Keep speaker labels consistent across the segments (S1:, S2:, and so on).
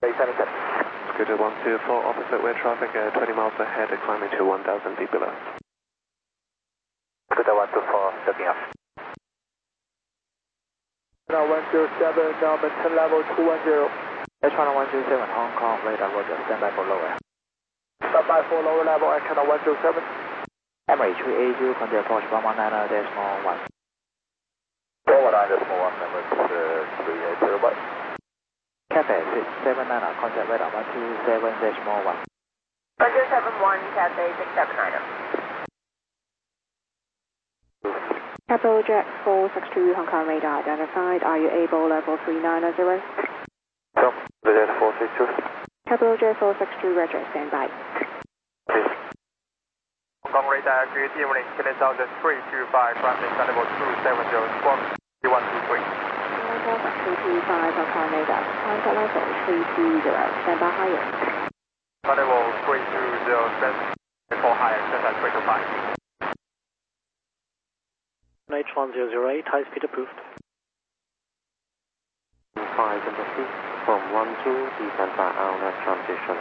S1: Scooter 124, opposite way traffic, 20 miles ahead, climbing to 1,000 feet below.
S2: Scooter 124, looking up.
S3: Now 107, now maintain level 210.
S2: H1 107, Hong Kong, radar Roger, stand by for lower.
S3: Stand by for lower level, action on 107.
S2: Emirates 380, contact approach 119.1.
S3: 119.1, members 380, bye.
S2: Cathay 679, contact radar 127.1.
S4: 171, Cathay 679.
S5: Capital Jet 462 Hong Kong radar identified. Are you able level 3990?
S3: No, the Jet 462.
S5: Capital Jet 462 Roger, stand by.
S3: Please. Hong Kong radar accuracy, running 10,325, running level 270, squawk 3123.
S5: 325 Hong Kong radar, contact level 320, stand by higher.
S3: Level 320, stand for higher, stand at 325.
S1: H1008, high speed approved. 5 empty, from 12, descend by RNS transition.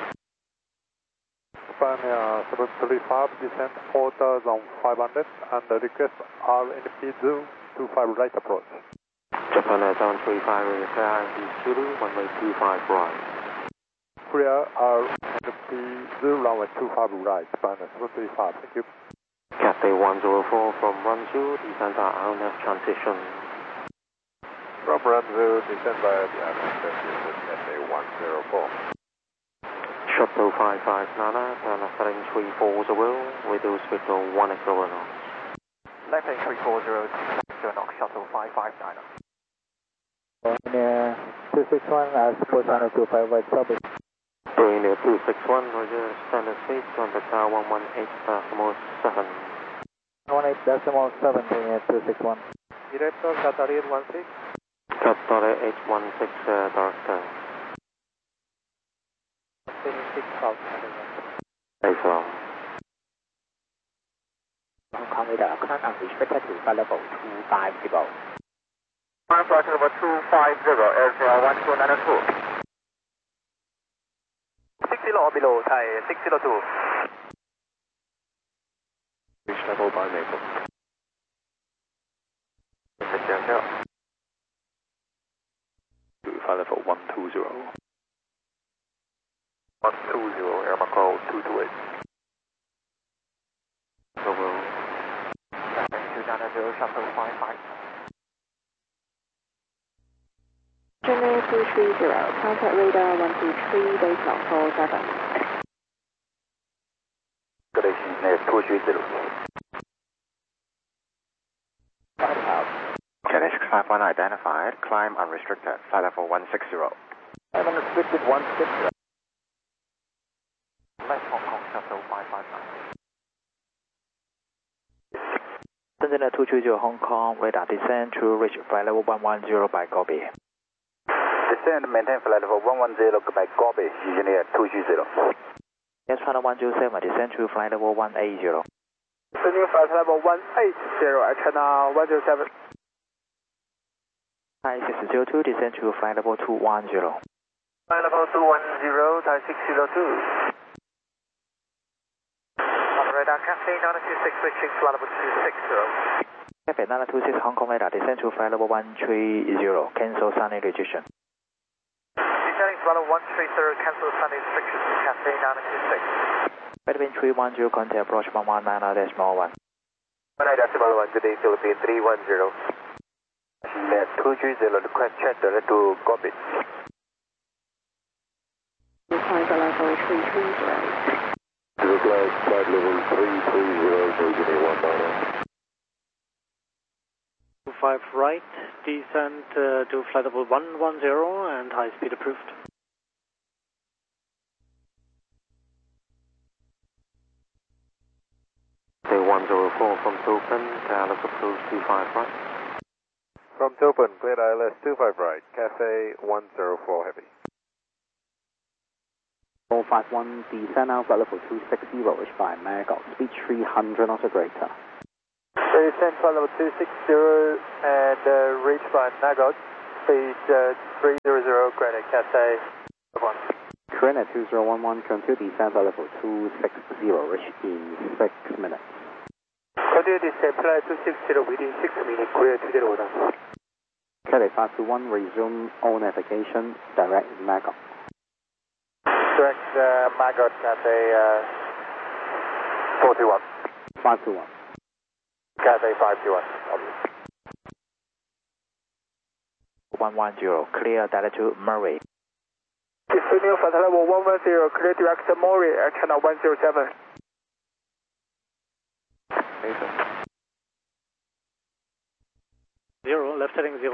S3: Japan 735, descent 4,500, and the request RNP 025 right approach.
S1: Japan 735, repair IND Zulu, runway 25 right.
S3: Clear RNP 0 runway 25 right, Japan 735, thank you.
S1: Cathay 104 from 12, descend by RNS transition.
S3: From 10, descend by the RNS transition, Cathay 104.
S1: Shuttle 55 Nana, turn left heading 340, reduce speed to 1 knots.
S2: Left heading 340, 0 knots, shuttle 559.
S3: 261 as support channel 25 right subway.
S1: Bring the 261, Roger, standard speed, contact tower 118.7.
S3: 118.7, bring it 261.
S1: Director, Qatar 816. Qatar 816, director.
S3: 6,000.
S1: Thanks, all.
S2: Hong Kong radar, climb unrestricted to flight level 250.
S3: Climb flight level 250, airfield 1292. 60 or below, Thai 602.
S1: Reach level by Maple. Flight level 120.
S3: 120, Air Macau 228.
S1: Over.
S2: 290, shuttle 55.
S5: General 230, contact radar 123, base knock 47.
S3: Condition is 230.
S2: Challenge climb unidentified, climb unrestricted, flight level 160.
S3: I'm unrestricted 160.
S2: Left Hong Kong shuttle 559. Shenzhen 230 Hong Kong, radar descend to reach flight level 110 by Gobi.
S3: Descend, maintain flight level 110 by Gobi, engineer 230.
S2: Yes, China 107, descend to flight level 180.
S3: Descending flight level 180, China 107.
S2: Thai 602, descend to flight level 210.
S3: Flight level 210, Thai 602. Radar Cathay 926, switching flight level 260.
S2: Cathay 926 Hong Kong radar, descend to flight level 130, cancel sunny restriction.
S3: Descending flight level 130, cancel sunny restriction, Cathay 926.
S2: Philippine 310, contact approach 119.1.
S3: 119.1, today Philippine 310. Net 230, request check to Gobi.
S5: Contact level 330.
S3: Request flight level 330, Virginia 190.
S1: 25 right, descend to flight level 110 and high speed approved. Say 104 from Topen, ILS approach 25 right.
S3: From Topen, clear ILS 25 right, Cathay 104 heavy.
S2: 451, descend now flight level 260, reach by Magog, speed 300 knots or greater.
S3: Descend flight level 260 and reach by Magog, speed 300, Granite Cathay
S6: Korean at 2011, current 2, descend by level 260, reach in 6 minutes.
S2: Continue descent, flight 260 within 6 minutes, Korea 201.
S6: Cathay 521, resume all navigation, direct Magog.
S2: Direct Magog, Cathay 41.
S6: 521.
S2: Cathay 521. 110, clear direct to Murray. Descending flight level 110, clear direct to Murray, channel 107.
S7: Left heading 030.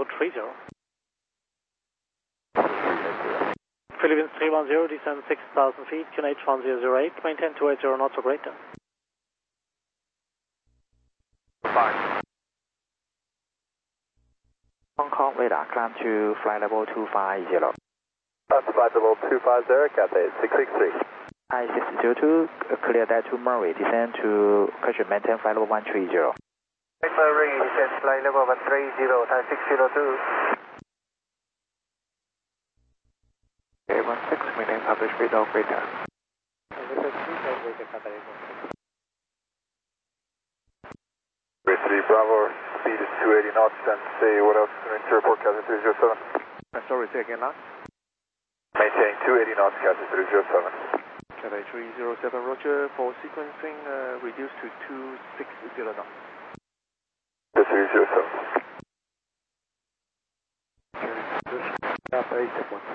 S7: Philippines 310, descend 6,000 feet, QNH 1008, maintain 280 knots or greater.
S2: Hong Kong radar, climb to flight level 250.
S3: Flight level 250, Cathay 663.
S2: I-602, clear that to Murray, descend to question maintain flight level 130.
S8: Murray, descend flight level 130, Thai 602.
S2: Okay, 16, maintain publish radar greater.
S3: Three Bravo, speed is 280 knots, and say what else to report, Cathay 307.
S2: Sorry, say again,
S3: Maintaining 280 knots, Cathay 307.
S2: Cathay 307, roger, for sequencing, reduced to 260 knots.
S3: 307.
S2: Cathay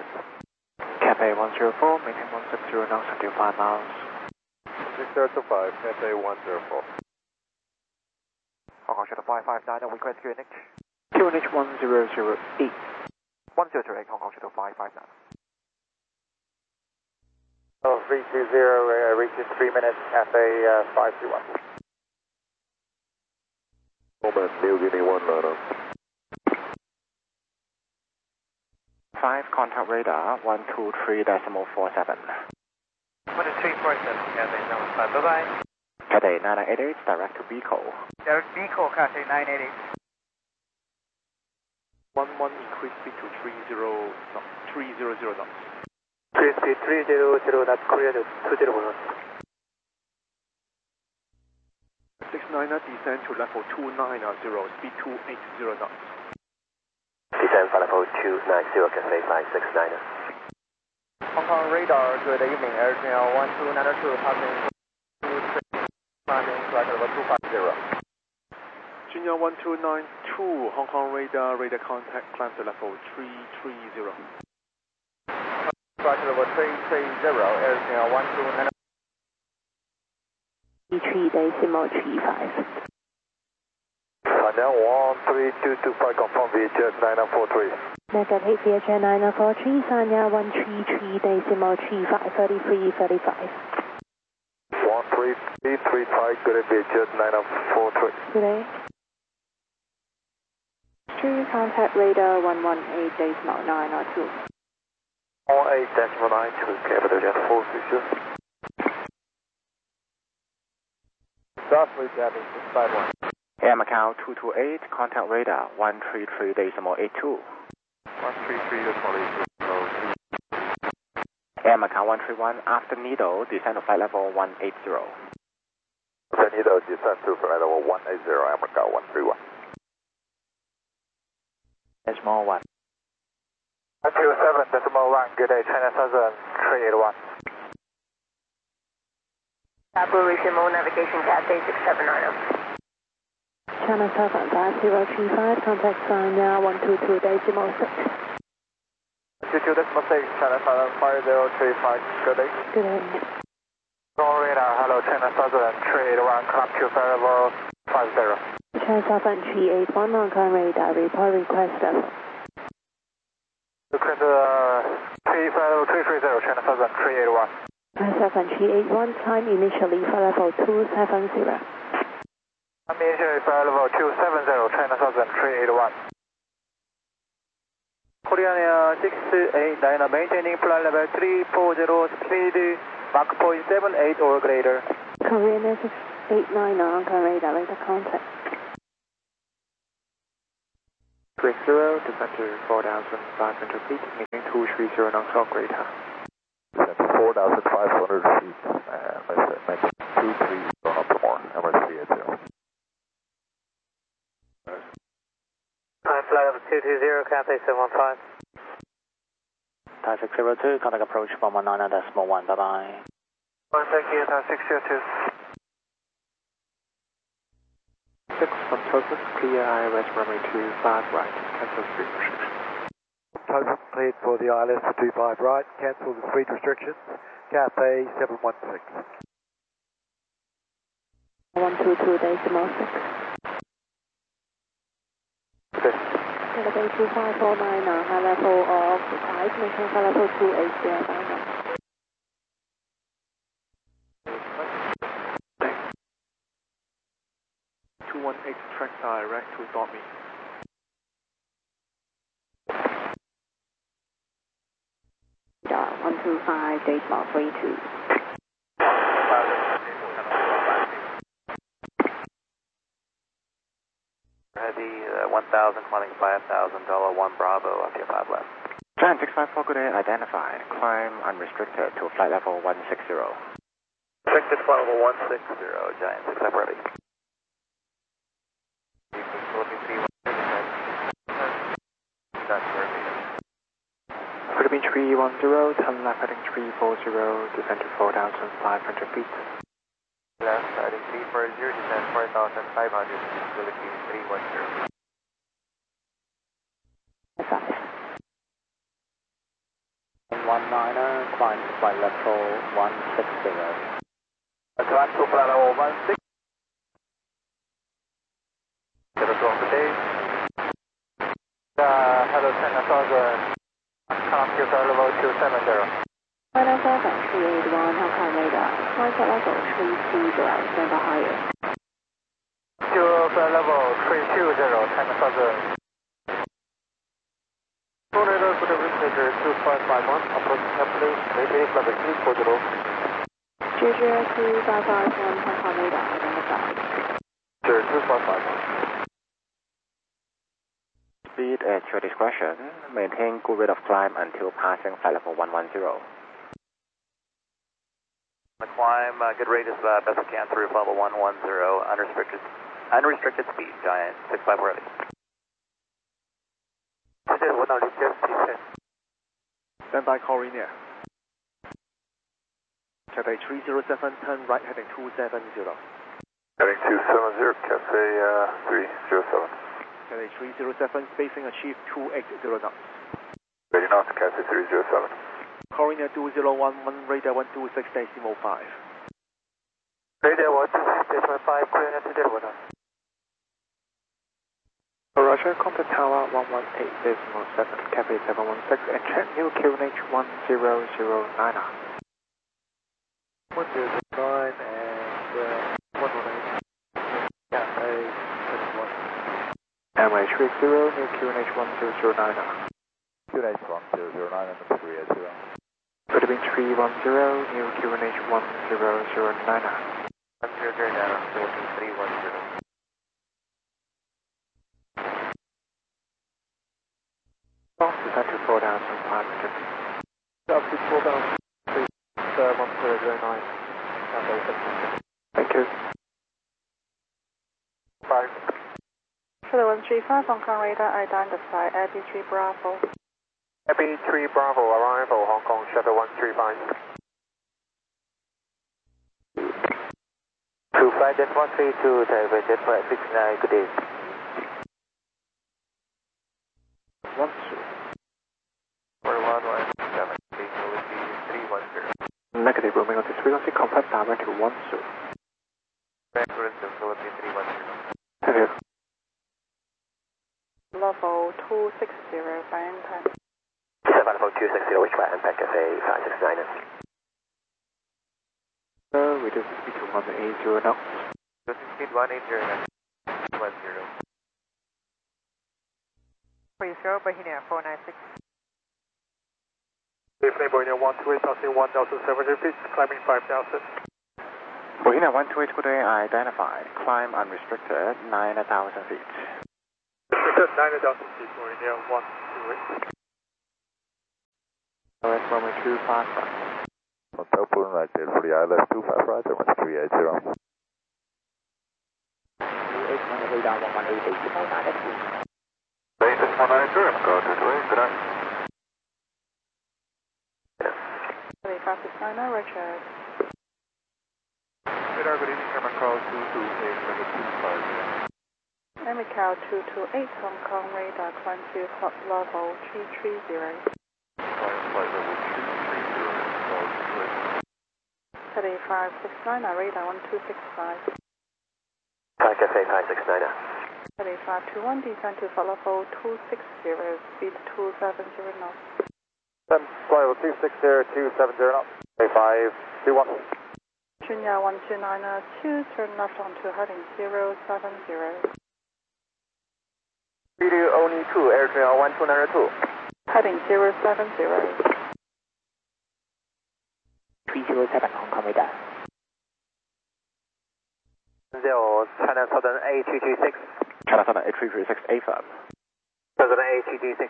S2: 104, maintain 160 knots until 5 miles.
S3: 6025, Cathay 104.
S2: Hong Kong Shuttle 559, request QNH. QNH 1008. 1008, Hong Kong Shuttle 559.
S8: Oh, 320, reaches 3 minutes, Cathay 531.
S3: Moment, New Guinea 190.
S2: 5, contact radar, 123.47.
S8: 123.47, Cathay 95, bye-bye.
S2: Cathay 988, direct to Bicol.
S8: Direct Bicol, Cathay 988.
S2: 11, increase speed to 300 knots.
S8: Clear speed 300 knots, Korea 201.
S2: 69er, descend to level 290, speed 280 knots.
S8: Descend for level 290, Cathay 569er. Hong Kong radar, good evening, Air Channel 1292, passing flight level 250.
S2: Junior 1292, Hong Kong radar contact, climb to level 330.
S8: Flight level 330, Air Channel 1292.
S5: 3.35.
S3: Sanya 13225, confirm VHS 9043.
S5: Negative VHS 9043, Sanya 133.35, 3335.
S3: 13335, good at VHS 9043.
S5: Good day. True contact radar 118.902.
S3: 18.92, capital jet 460.
S8: Southway Gabby 651.
S2: Air Macau 228, contact radar 133.82.
S3: 133.82.
S2: Air Macau 131, after Needle, descend to flight level 180.
S3: After Needle, descend to flight level 180, Air Macau 131.
S2: Decimal 1.
S8: 127.1, good day, China Southern 381.
S4: Operation mode navigation, Cathay 6790.
S5: China Southern 5035, contact Sanya 122.6.
S8: 22.6, China Southern 5035, good day.
S5: Good day.
S8: Go radar, hello, China Southern 381, climb to flight level 50.
S5: China Southern 381, Hong Kong radar, report request level.
S8: Request flight level 330, China Southern 381.
S5: China Southern 381, climb initially flight level 270.
S8: I'm initially flight level 270, China Southern 381. Korean Air 689, maintaining flight level 340, speed Mach 0.78 or greater.
S5: Korean Air 689, Hong Kong radar contact.
S2: descend to 4,500 feet, meaning 230 knots or greater.
S3: Descend to 4,500 feet, and maintain 230 knots or more, Emirates 380.
S8: Flight level 220, Cathay 715.
S7: Thai 602, contact approach 119.1, bye-bye.
S2: Thank you, Thai 602. 6 from Totus, clear ILS runway 25 right, cancel speed restrictions.
S3: Total cleared for the ILS to 25 right, cancel the speed restrictions, Cathay 716.
S5: 122.6.
S2: Okay.
S5: Delta 2549 now, high level of 5, maintain high level 280 by now.
S2: 218 track direct to Dormy.
S5: Radar 125, decimal 32.
S8: Heavy 1,000, climbing 5,000, $1 Bravo, up to 5 left.
S6: Giant 654, good day, identified. Climb unrestricted to flight level 160.
S8: Restricted flight level 160, Giant 6 ready.
S2: Philippine 310, turn left heading 340, descend to 4,500 feet.
S8: Left heading 340, descend 4,500, Philippine 310.
S5: Advise.
S7: 19er, climb to flight level 160.
S8: Climb to flight level 160. Hello, China Southern. Come to flight level 270.
S5: Final 381, Hong Kong radar. Flight level 320, stand by higher.
S8: To flight level 320, China Southern. Radar for the Winchester 2551, approaching airplane, maintain level 340.
S5: JJ 2551, Hong Kong radar, identified.
S8: Sir, 2551.
S6: Speed at your discretion. Maintain good rate of climb until passing flight level 110.
S8: The climb, good rate is best we can through level 110, unrestricted speed, Giant 65 ready.
S2: Stand by Corinia. Cathay 307, turn right heading 270.
S3: Heading 270, Cathay 307.
S2: Cathay 307, spacing achieved 280 knots.
S3: Ready now to Cathay 307.
S2: Corinia 2011, radar 126.5.
S8: Radar 126.5, clear to Delta.
S2: Roger, contact tower 118.7, Cathay 716, and check new QNH 1009. 1009 and 118. Cathay 716. Emirates 30, new QNH 1009.
S3: QNH 1009 and 380.
S2: Philippine 310, new QNH 1009.
S8: 1009, Philippine 310.
S2: Descend to 4,500 feet. Up to 4,000 feet, 1009. Thank you.
S8: 5.
S5: For the 135, Hong Kong radar, identify AB3 Bravo.
S8: AB3 Bravo, arrival, Hong Kong, shuttle 135. To flight jet 132, Taipei jet flight 69, good day.
S2: 1
S8: 4117, Philippine 310.
S2: Negative, roaming on this frequency, confirm direct to 10.
S8: Vancouver to Philippine 310.
S2: Thank you.
S5: Level 260, by time.
S8: 7 260, which way, and back Cathay 569.
S2: Reduce the speed to 180 knots.
S8: Speed 180, 10. 30, Bohemia 496.
S3: Evening, Bohemia 128, 1,700 feet, climbing 5,000.
S6: Bohemia 128, good day, identified. Climb unrestricted, 9,000 feet.
S3: Restricted Set 9,000 feet for India 128.
S2: Alright, runway 25 right.
S3: Hotel Pool United for the ILS 25 right, runway 380.
S6: 281 radar 118 decimal 9
S3: Basis 192, go to 28, good night.
S5: 3569, Richard.
S3: Radar, good evening, Airman Carl 228, runway 250.
S5: Macau 228, Hong Kong radar, climb to hot level 330.
S3: Flight level 230,
S5: 3569, radar 1265.
S8: Flight Cafe 569.
S5: 3521, descend to hot level 260, speed 270 knots.
S3: Flight level 260, 270 knots. 521.
S5: Junya 12902, turn left onto heading 070.
S8: Video only 2, Air Trail 1292.
S5: Heading 070.
S6: 307 Hong Kong radar.
S8: 0, China Southern A226.
S6: China Southern A336 AFAB.
S8: Southern A226.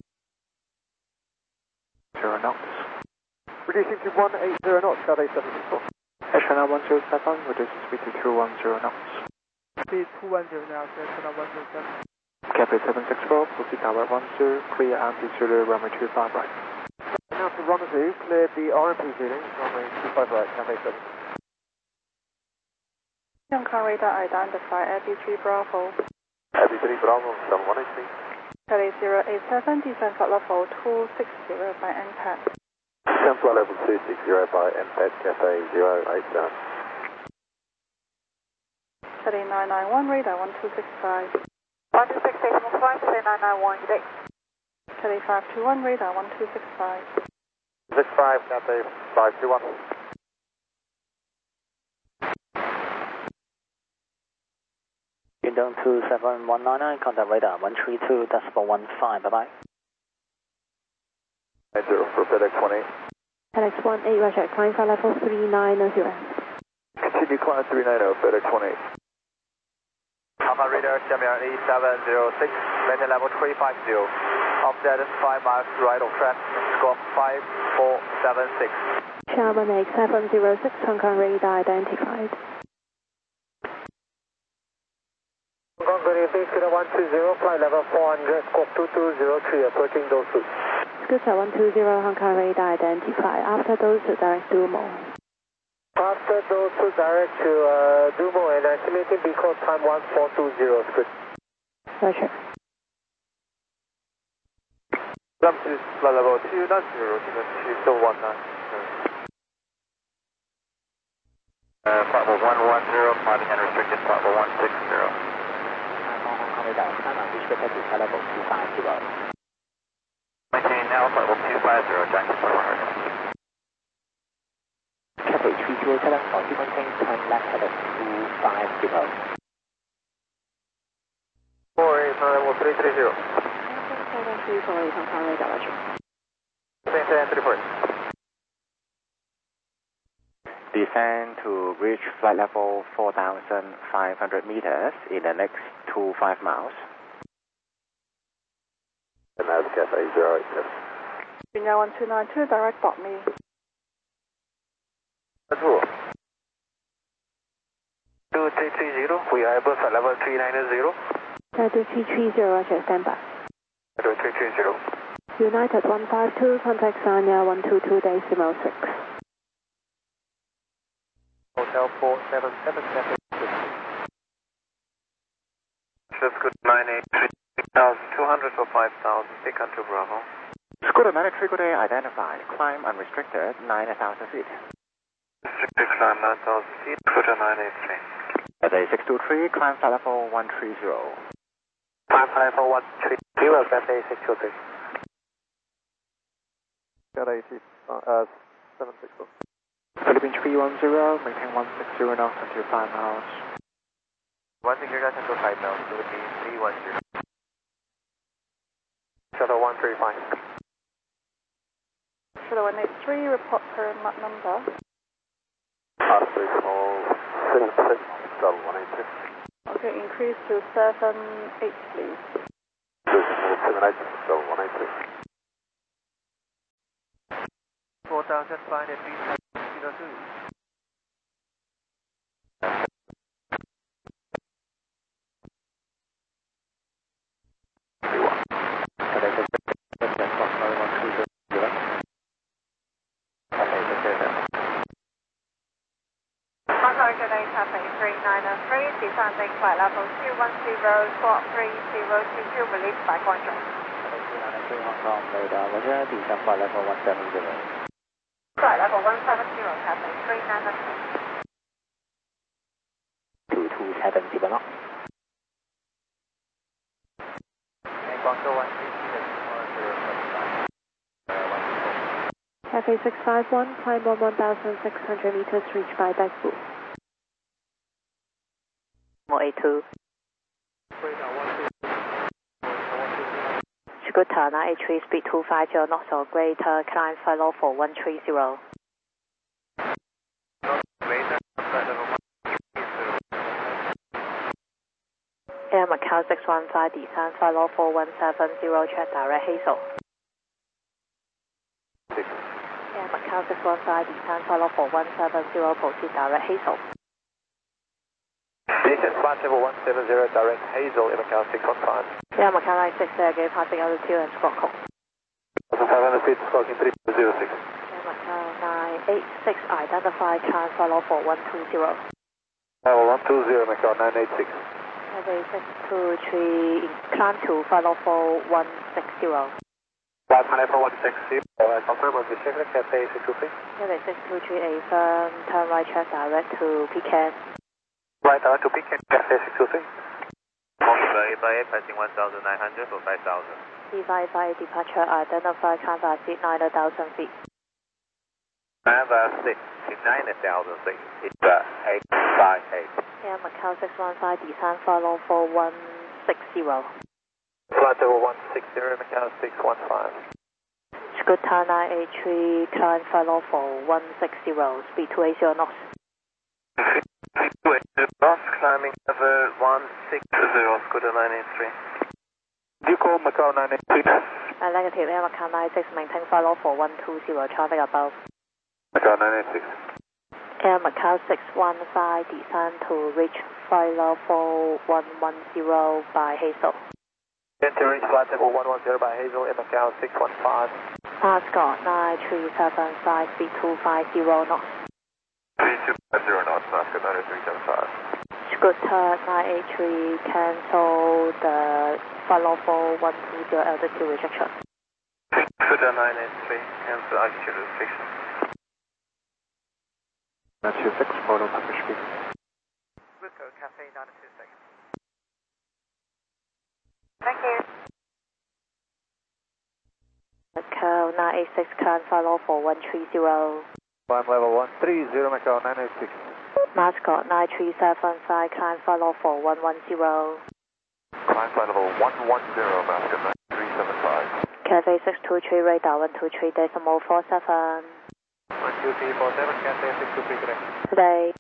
S2: 0 knots. Reducing to 180 knots, Cathay 764. China 107, reducing speed to 210 knots.
S3: Speed 210 now, China 107.
S2: Cathay 764, proceed tower 10, clear RMP Zulu, runway 25 right. Now to rendezvous, cleared the RMP Zulu, runway 25 right, Cathay 7.
S5: Hong Kong radar identify AB3 Bravo.
S3: AB3 Bravo 7183.
S5: Cathay 087, descend flight level 260 by NPAD.
S3: Descend flight level 260 by MPED, Cafe 087.
S5: Cathay 991, radar 1265.
S4: 126 decimal 5, Cathay 991, good day.
S5: Cathay 521, radar 1265.
S3: 65, Cathay 521.
S7: Yundong 27199, contact radar 132.15, bye-bye.
S3: 90 for FedEx 28.
S5: FedEx 18, Roger, climb flight level 3900.
S3: Continue climb 390, FedEx 28.
S8: Alpha radar, Xiamen 8706, maintain level 350. Offset 5 miles right of track, score 5476.
S5: Xiamen 8706, Hong Kong radar identified.
S8: Hong Kong, good evening, Scooter 120, flight level 400, squawk 2203, approaching Dosu.
S5: Scooter 120, Hong Kong radar identified. After those, direct Dumo.
S8: After Dosu, direct to Dumo and estimating because time 1420, Scooter.
S5: Roger.
S3: Jump to flight level 290, given 219. Flight level 110, climbing unrestricted, flight level 160.
S6: Hong Kong radar, climb and restricted to flight level 250.
S3: Maintain now, flight level 250, Jackson 400.
S6: Cathay 3207, for maintain, turn left headed 250.
S8: 48, level 330.
S5: 734, Hong Kong radar, Roger.
S8: Maintain 34.
S6: Descend to reach flight level 4,500 meters in the next 25 miles.
S3: And that's Cafe 087.
S5: Junya 1292, direct bot me.
S8: That's all. 2330, we are above flight level 390.
S5: 2330, Roger, stand by.
S8: 2330.
S5: United 152, contact Sanya 122.6.
S8: Hotel 477, Cafe 6. That's good, 983,200 for 5,000, take control Bravo.
S6: Scooter 93, good day, identified. Climb unrestricted, 9,000 feet.
S8: Restricted climb 9,000 feet, Scooter 983.
S6: Cathay 623, climb flight level 130.
S8: Climb flight level 130, Cafe 623.
S3: Cathay 764.
S2: Philippine 310, maintain 160 knots until 5 miles.
S8: 160 knots until 5 miles, it would be 310. Shuttle 135.
S5: Shuttle 183, report current map number.
S3: Osprey call 66, Shuttle 183.
S5: Okay, increase to 78, please.
S4: Descending flight level 210, squawk 3022, released by control.
S6: Hong Kong radar, Roger, descend flight level 170.
S4: Flight level 170, Cathay 39.
S6: 227 knots.
S8: Guangzhou 133,
S5: Cafe 651, climb on 1,600 meters, reached by Bangkok.
S4: A2. Scooter 983, speed 250 knots or greater, climb follow for 130. Air Macau 615, descend follow for 170, check direct Hazel. Air Macau 615, descend follow for 170, proceed direct Hazel.
S8: Descent flight level 170, direct Hazel, Air Macau 615.
S4: Air Macau 96, again passing altitude and squawk call.
S8: 1,500 feet, squawking 306.
S4: Air Macau 986, identify, climb follow for 120.
S8: Level 120, Macau 986.
S4: Cafe 623, climb to follow for 160.
S8: Flight level 160, confirm on the checker, Cafe 623.
S4: Cafe 623, affirm, turn right check direct to Pecan.
S8: Right direct to Pecan, Cafe 623.
S9: Eight passing 1,900 for 5,000.
S4: C55 departure, identify, canvas seat 9,000 feet.
S9: Canvas 6 to 9,000 feet. It's 858.
S4: Air Macau 615, descend follow for 160.
S8: Flight level 160, Macau 615.
S4: Scooter 983, climb follow for 160, speed 280 knots.
S8: Climbing level 160, Scooter 983. Do you call Macau 983?
S4: Negative, Air Macau 96, maintain follow for 120, traffic above.
S8: Macau 986.
S4: Air Macau 615, descend to reach flight level 110 by Hazel.
S8: To reach flight level 110 by Hazel, Air Macau 615.
S4: Ascot 9375, speed 250 knots.
S8: 3250 knots, Ascot 9375.
S4: Scooter 983, cancel the follow for 120 altitude rejection.
S8: Scooter 983, cancel altitude restriction. Matthew 6, photo package speed.
S2: Wilco, Cafe 926.
S4: Thank you. Macau 986, climb follow for 130.
S8: Climb level 130, Macau 986.
S4: Mascot 9375, climb follow for 110.
S8: Climb flight level 110, Mascot 9375.
S4: Cafe 623, radar 123.47.
S8: 12347, Cafe 623 connect.
S4: Today.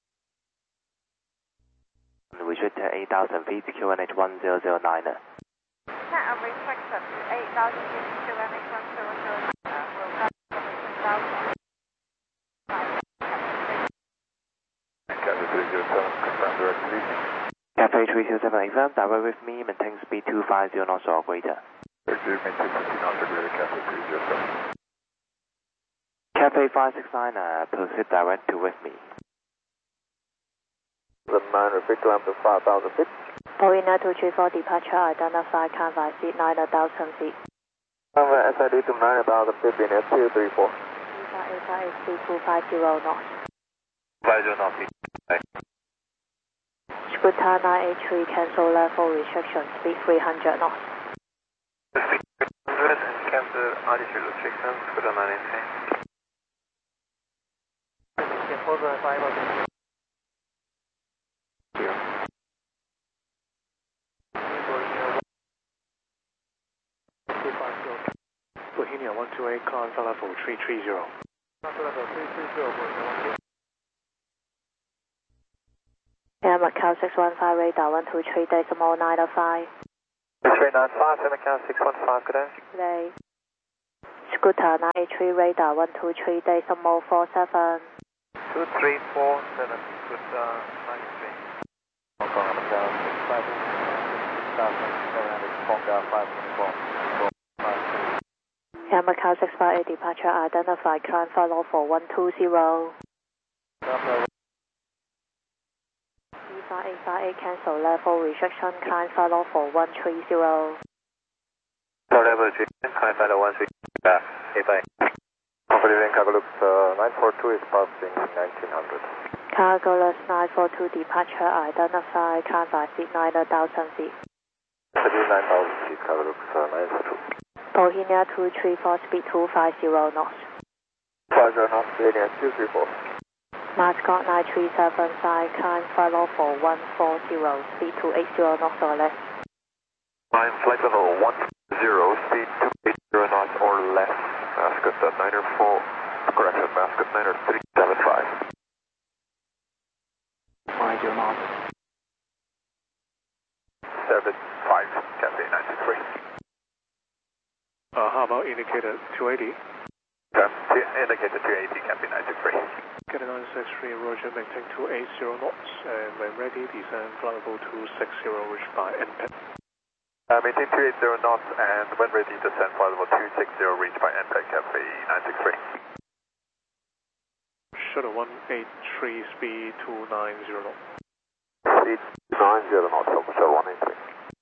S6: Restrict 8,000 feet, QNH 1009.
S4: Set a restriction to 8,000 feet, QNH 1009. Will come from 6,000.
S8: Cafe 307, confirm direct release.
S6: Cafe 307, affirm, direct with me, maintain speed 250 knots or greater.
S8: Maintain 250 knots or greater, Cafe 307.
S6: Cafe 569, proceed direct to with me.
S8: The 9 repeat climb to 5,000 feet.
S4: Boeing 234 departure, identify canvas seat 9,000 feet.
S8: Canvas SID to 9,000 feet, being at 234.
S4: Isa is speed 250 knots.
S9: 50 knots.
S4: Scooter 983, cancel level restriction, speed 300 knots.
S8: Speed 300 and cancel altitude restriction, Scooter 983.
S2: Bohemia 128, climb for level 330. Level 330,
S4: Air Macau 615, radar 123.905.
S2: 395, Macau 615, good day.
S4: Today. Scooter 983 radar 123 decimal 47.
S2: 2347, good 93. Hong Kong, Macau 657, Tonga 524.
S4: Air Macau 658 departure identified, climb follow for 120. E5858 cancel level rejection, climb follow for 130.
S9: Level 3, climb follow 130, A5.
S2: Confident Cargolux 942 is passing 1900.
S4: Cargolux 942 departure identified, climb by seat 9,000 feet.
S2: 9,000 feet, Cargolux 942.
S4: Bohemia 234, speed 250 knots.
S2: 50 knots, linear 234.
S4: Mascot 9375, climb follow for 140, speed 280 knots or less.
S2: Climb flight level 10, speed 280 knots or less. Mascot 904, correction, Mascot 90375. 50 knots. 75, Cathay 963.
S3: How about indicator 280?
S2: Indicator 280, Cathay 963.
S3: Cathay 963, Roger, maintain 280 knots, and when ready, descend flight level 260, reach by NPET.
S2: Maintain 280 knots, and when ready, descend flight level 260, reach by NPET, Cathay 963.
S3: Shuttle 183, speed 290 knots.
S2: Speed 290 knots, Shuttle 183.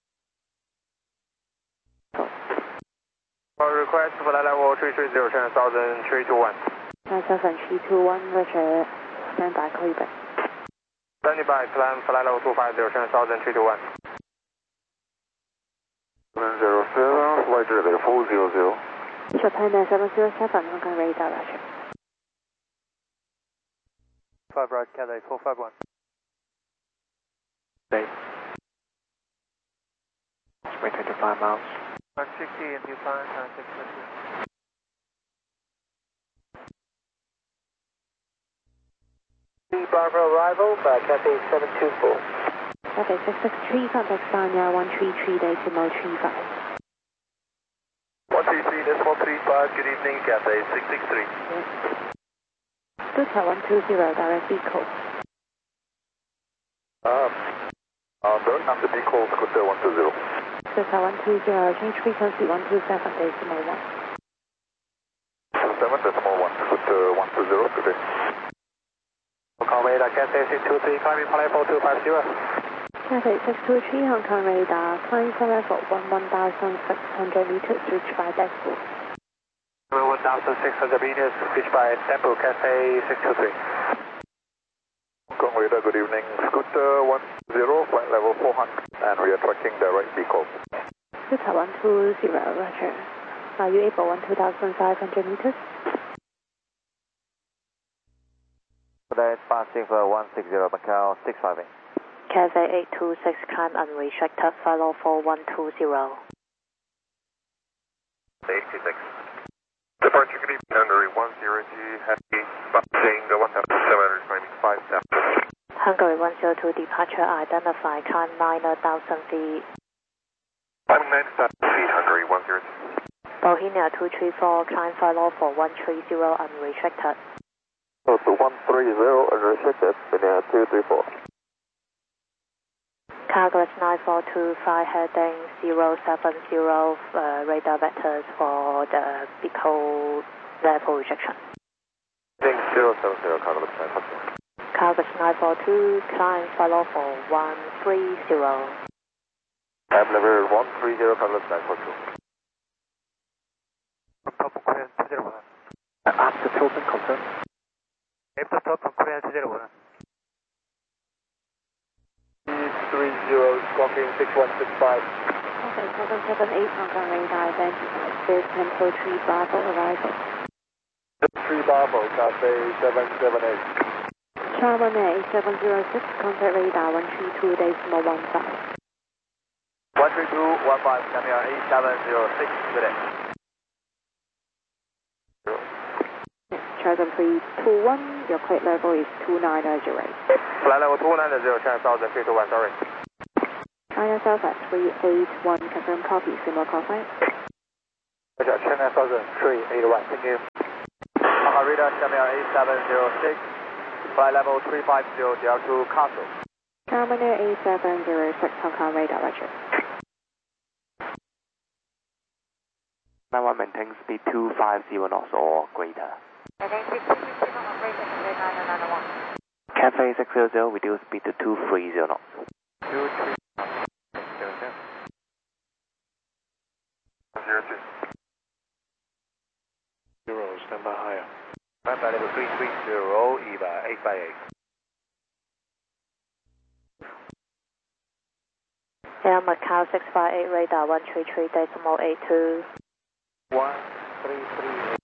S2: Request for flight level 330, turn 100321.
S5: 7321, Roger, stand by, call you back.
S2: Standing by, climb flight level 250, turn 100321. 707, flight level 400.
S5: Japan 707, Hong Kong radar, Roger.
S2: 5 right, Cathay 451. Base. Maintain to 5 miles. 160 and decline, 650. Bravo arrival by Cathay 724.
S5: Cathay 663, contact Sanya 133 decimal 35.
S2: 133 decimal 35, good evening, Cathay 663.
S5: Scooter 120, direct vehicle.
S2: Don't have the vehicle, Scooter 120.
S5: Scooter 120, change frequency 127 decimal 1.
S2: 27 decimal 1, Scooter 120, good day. Hong Kong radar, Cathay 623, climbing for level 250.
S5: Cathay 623, Hong Kong radar, climb for level 1,600 meters, reach by decibel.
S2: 1,600 meters, reach by Tempo, Cathay 623. Hong Kong radar, good evening, Scooter 10, flight level 400, and we are tracking direct vehicle.
S5: Scooter 120, Roger. Are you able 1,500 meters?
S2: Today passing for 160 Macau 658.
S4: Cathay 826, climb unrestricted, follow for 120.
S2: 826. Departure good evening, Hungary 10G, heavy, passing 1,700, climbing 5,000.
S4: Hungary 102, departure identified, climb 9,000 feet.
S2: Climbing 9,000 feet, Hungary 102.
S4: Bohemia 234, climb follow for 130, unrestricted.
S2: So to 130, unrestricted, linear 234.
S4: Cargolux 9425, heading 070, radar vectors for the vehicle level rejection.
S2: Heading 070, Cargolux 942.
S4: Cargolux 942, climb follow for 130.
S2: I'm level 130, Cargolux 942. After Tilton, confirm. After Tilton, Korean 201. 30, squawking 6165.
S5: Cathay 778, Hong Kong radar, identified, there's Tempo 3 Bravo arrival.
S2: 3 Bravo, Cathay 778.
S5: Charman A 706, contact radar 132 decimal 15.
S8: 132, 15, coming on 8706, good day.
S5: Charter 321, your clear level is 2908.
S2: Flight level 290, turn 100321, sorry.
S5: China Southwest 381, confirm copy, similar call sign.
S2: Roger, China Southern 381, thank you.
S8: Alpha Radar, Samuel 8706, flight level 350, DR2 Castle.
S5: Terminator 8706, Hong Kong radar, roger.
S6: 91 maintain speed 250 knots or greater. Cafe 600, reduce speed to 230 knots.
S2: 23.
S3: 0, stand by higher.
S2: Flight level 330, EVA 858.
S4: Air Macau 658, radar 133.82.
S2: 133.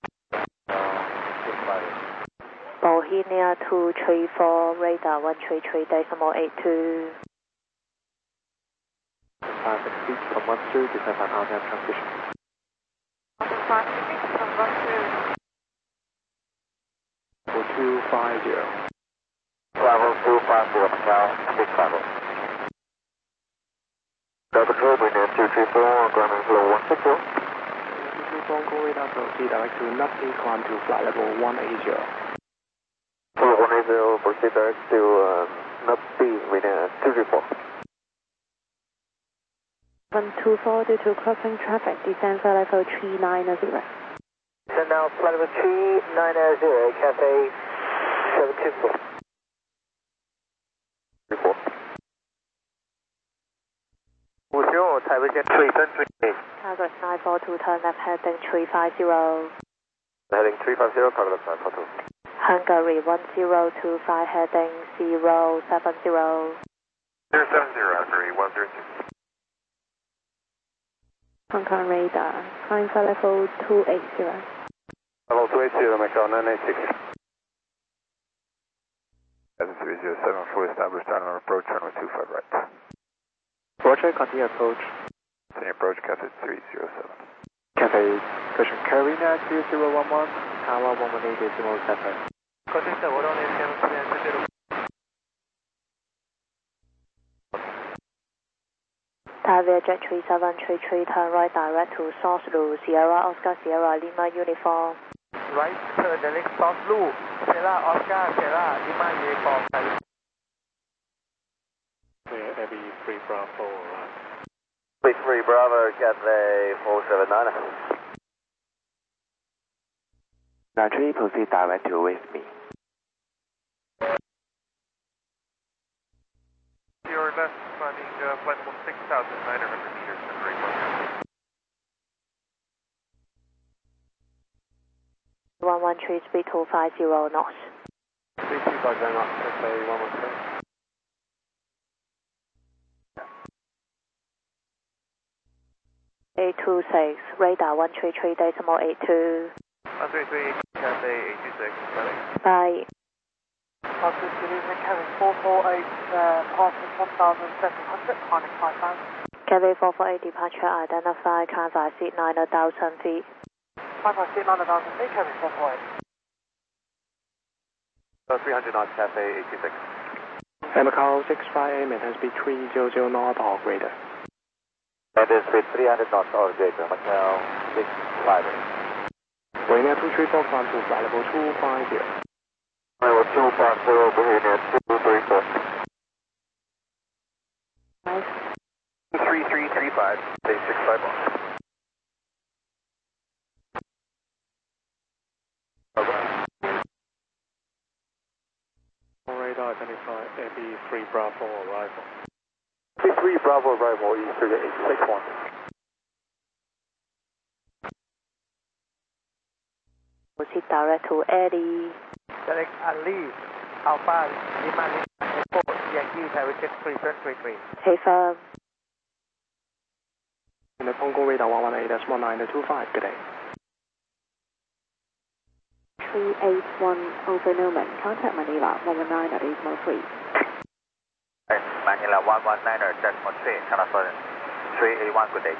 S4: Bohemia 234, radar 133.82.
S6: 56 feet from 12, descend on altitude transition.
S3: 4250.
S2: Level 250, Macau 650. Double control, Brunei 234, ground level 160.
S6: Congo radar proceed direct to Nutty, climb to flight level 180.
S2: 180, proceed direct to Nutty, Brunei 234.
S5: 124 due to crossing traffic, descend flight level 390.
S8: Descend now, flight level 390, Cafe 724.
S2: 34.
S8: 50, Taipei 333.
S4: Congress 942, turn left heading 350.
S2: Heading 350, Congress 942.
S4: Hungary 1025, heading 070.
S2: 070, Hungary 106.
S5: Hong Kong radar, climb flight level 280.
S2: Level 280, Macau 986. Heading 307, fully established down approach, runway 25 right.
S6: Roger, continue approach.
S2: Continue approach, Cathay 307.
S6: Cafe, question Carolina 2011, Tower 118.07.
S8: Contact 510,
S4: Tavia Jet 3733, turn right direct to South Lu, Sierra Oscar Sierra Lima Uniform.
S8: Right, turn the next South Lu, Sierra Oscar Sierra Lima Uniform.
S3: Clear Abbey 3 Bravo, right.
S2: 3 Bravo, Cathay 479.
S6: 93, proceed direct to Westmead.
S2: Your left climbing flight level 6,900 meters and rate
S4: 113, speed 250 knots.
S3: 3250 knots, Cafe 113.
S4: 826, radar 133.82.
S2: 133, Cathay 826,
S4: Bye.
S7: Good evening, Kevin 448, passing 1,700, climbing 5,000.
S4: Cafe 448, departure identified, climb by seat 9,000 feet.
S7: Climb by seat 9,000 feet, Kevin 448.
S2: 300 knots, Cathay 826.
S6: Macau 658, maintain speed 300 knots or greater.
S2: That is speed 300 knots or greater, Macau 658.
S6: Bohemia 234, climb to flight level 250.
S2: Level 250, Bohemia 234. 3335, 8651.
S3: Radar identify Abbey 3 Bravo arrival.
S2: 3 Bravo arrival, East 861.
S4: Proceed direct to Eddie.
S8: Select and leave. Alpha Lima Airport, Yankee Taipei 3733.
S4: Hey firm.
S6: In the Congo radar 118.925, good day.
S5: 381 over Newman, contact Manila 119 at 803.
S8: Manila 119 at 803, California 381, good day.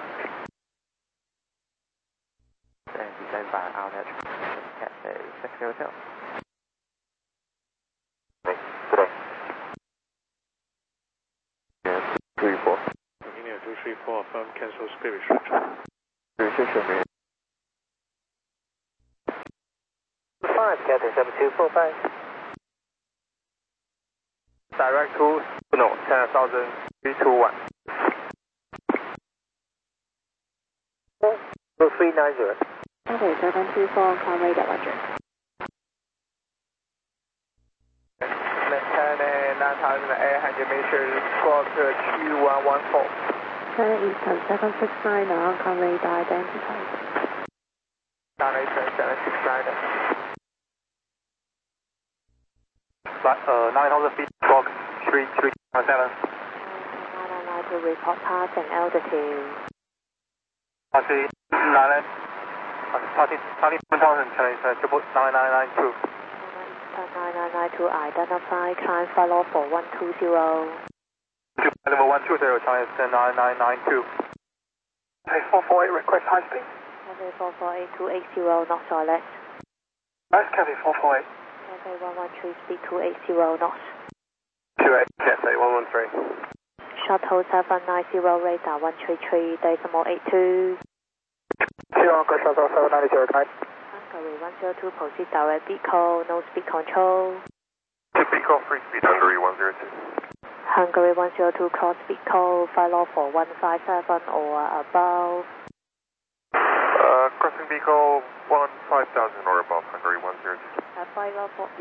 S6: Descend by altitude, Cafe 600.
S2: Good day. 3-4.
S7: 734, affirm cancel speed restriction.
S2: 谢谢你。
S8: 5, Cathay 7245. Direct to no 10,321. 390.
S5: Cathay 724, climb radar, roger.
S8: Maintain 9,800 meters, squawk 2114.
S5: China Eastern 769, Hong Kong radar identified.
S8: China Eastern 769. 9,000 feet, squawk 3317.
S4: 999 to report passing altitude.
S8: Passing 9,000, China Eastern 9992.
S4: 999 to identify, climb follow for 120.
S8: Level 120, China Eastern 9992. Hey, 448, request high speed.
S4: Cathay 448 280 knots or less.
S8: Nice, Cathay 448.
S4: Cathay 113 speed 280 knots.
S8: 28, Cathay 113.
S4: Shuttle 790 radar 133 decimal 82.
S8: Uncle Shuttle 790, ignite.
S4: Hungary 102 proceed direct Pico, no speed control.
S9: To Pico, free speed, Hungary 102.
S4: Hungary 102 cross Pico, fly low for 157 or above.
S9: Crossing Pico 15,000 or above, Hungary 102.
S4: Fly low for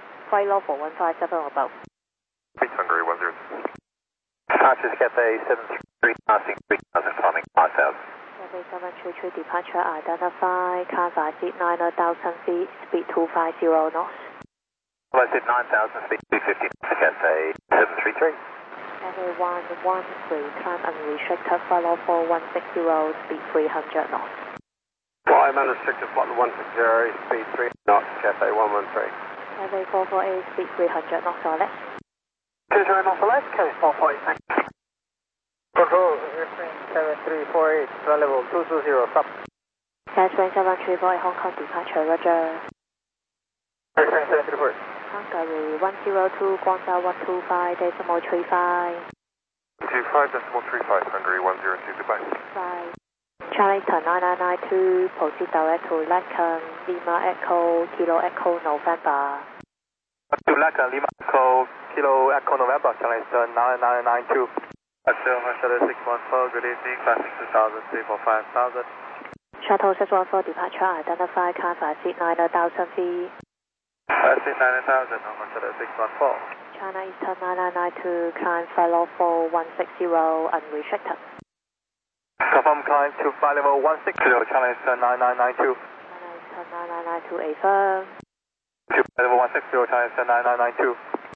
S4: 157 or above.
S9: Speed, Hungary 102.
S8: Arches Cathay 73, passing 3,000, farming 5,000.
S4: Cathay 733 departure identify, Kansai seat 9,000 feet, speed 250 knots.
S8: I said 9,000 feet, 250, Cathay 733.
S4: Cathay 113, climb unrestricted, follow for 160, speed 300 knots.
S2: Climb unrestricted, flight 160, speed 3 knots, Cathay 113.
S4: Cathay 448, speed 300 knots or less.
S8: 200 knots or less, Cathay 448, thanks. Control, airplane 7348, flight level 220, stop.
S4: Airplane 734, Hong Kong departure, roger.
S8: Airplane 734.
S4: Hungary 102, Guangzhou 125, decimal 35.
S9: 25 decimal 35, Hungary 102, goodbye.
S4: Right. Charlie 9992, proceed direct to Lacan, Lima Echo, Kilo Echo, November.
S8: To Lacan, Lima Echo, Kilo Echo, November, Charlie 9992. Shuttle 614, good evening, passing 2,000, 345,000.
S4: Shuttle 614 departure identify, Kansai seat 9,000 feet.
S8: Passing 9,000, Shuttle 614.
S4: China Eastern 9992, climb follow for 160, unrestricted.
S8: Confirm climb to flight level 160, China Eastern 9992.
S4: China Eastern 9992, affirm.
S8: To flight level 160, China Eastern 9992.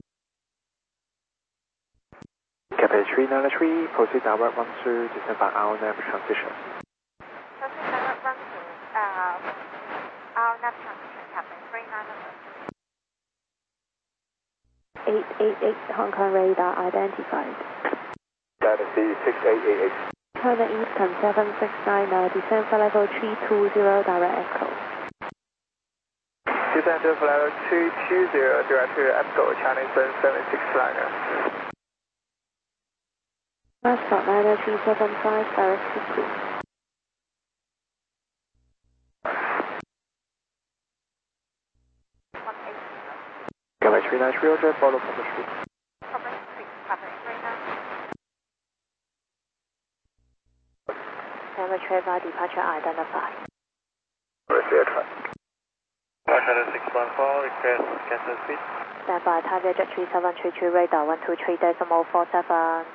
S6: Cathay 393, proceed direct 12, descend by RNAV transition.
S10: Proceed direct 12, RNAV transition, Cathay 393.
S5: 888, Hong Kong radar identified.
S2: Dynasty 6888.
S5: China Eastern 769, descend for level 320, direct echo.
S8: Descend to level 320, direct to Echo, China Eastern 769.
S5: Mascot 90375, direct to crew.
S6: Cathay 393, roger, follow from the street.
S10: Public Street, Cathay 393.
S4: Temperature by departure identified.
S8: Where's the air traffic? Shuttle 614, request cancel speed.
S4: Stand by, target jet 3733, radar 123, decimal 47.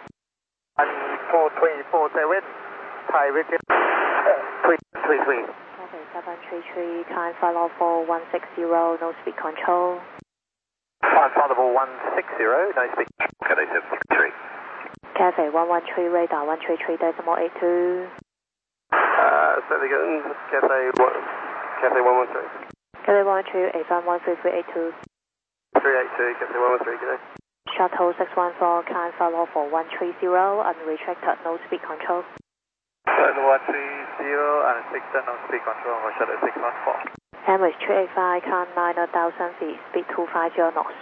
S8: 4347, Thai Vietnam 333.
S4: Cathay 733, climb follow for 160, no speed control.
S8: Climb flight level 160, no speed. Cathay 733.
S4: Cathay 113, radar 133, decimal 82.
S8: Say it again, Cathay 113.
S4: Cathay 113, affirm 13382.
S8: 382, Cathay 113, good day.
S4: Shuttle 614, climb follow for 130, unrestricted, no speed control.
S8: Shuttle 130, unrestricted, no speed control for Shuttle 614.
S4: Emirates 385, climb 9,000 feet, speed 250 knots.